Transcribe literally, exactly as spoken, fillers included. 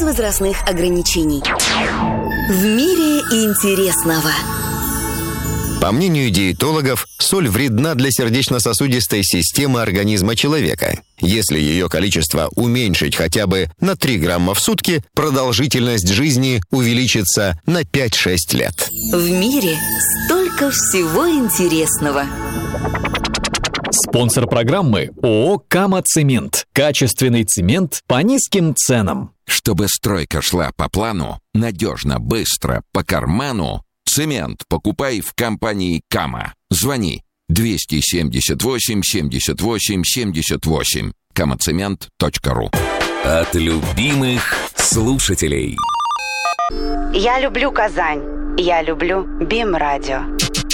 возрастных ограничений. В мире интересного. По мнению диетологов, соль вредна для сердечно-сосудистой системы организма человека. Если ее количество уменьшить хотя бы на три грамма в сутки, продолжительность жизни увеличится на пять-шесть лет. В мире столько всего интересного. Спонсор программы ООО «Кама Цемент». Качественный цемент по низким ценам. Чтобы стройка шла по плану, надежно, быстро, по карману, цемент покупай в компании «Кама». Звони двести семьдесят восемь семьдесят восемь семьдесят восемь. камацемент точка ру. От любимых слушателей. Я люблю Казань. Я люблю БИМ радио.